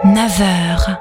9h.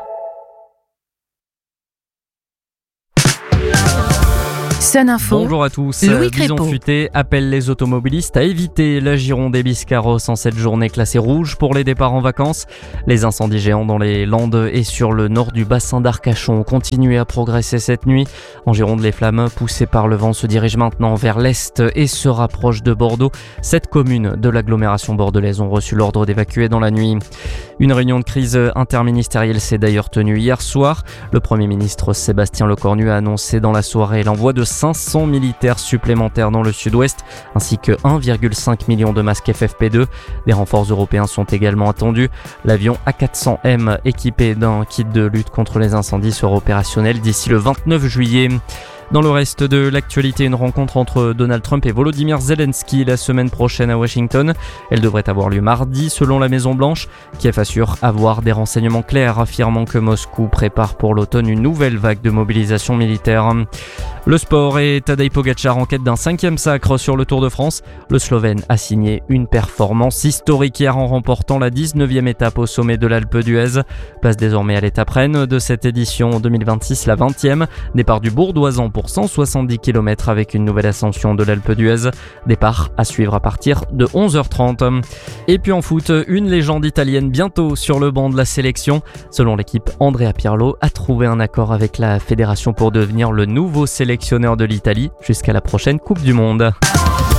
Sun Info. Bonjour à tous. Louis Bison Crépeau. futé appelle les automobilistes à éviter la Gironde des Biscarrosses en cette journée classée rouge pour les départs en vacances. Les incendies géants dans les Landes et sur le nord du bassin d'Arcachon ont continué à progresser cette nuit. En Gironde, les flammes poussées par le vent se dirigent maintenant vers l'est et se rapprochent de Bordeaux. 7 communes de l'agglomération bordelaise ont reçu l'ordre d'évacuer dans la nuit. Une réunion de crise interministérielle s'est d'ailleurs tenue hier soir. Le Premier ministre Sébastien Lecornu a annoncé dans la soirée l'envoi de 500 militaires supplémentaires dans le sud-ouest, ainsi que 1,5 million de masques FFP2. Des renforts européens sont également attendus. L'avion A400M équipé d'un kit de lutte contre les incendies sera opérationnel d'ici le 29 juillet. Dans le reste de l'actualité, une rencontre entre Donald Trump et Volodymyr Zelensky la semaine prochaine à Washington. Elle devrait avoir lieu mardi selon la Maison-Blanche. Kiev assure avoir des renseignements clairs affirmant que Moscou prépare pour l'automne une nouvelle vague de mobilisation militaire. Le sport et Tadej Pogačar en quête d'un 5e sacre sur le Tour de France. Le Slovène a signé une performance historique hier en remportant la 19e étape au sommet de l'Alpe d'Huez. Place désormais à l'étape reine de cette édition 2026, la 20e. Départ du Bourdoisan pour 170 km avec une nouvelle ascension de l'Alpe d'Huez. Départ à suivre à partir de 11h30. Et puis en foot, une légende italienne bientôt sur le banc de la sélection. Selon l'équipe, Andrea Pirlo a trouvé un accord avec la fédération pour devenir le nouveau sélectionneur de l'Italie jusqu'à la prochaine Coupe du Monde.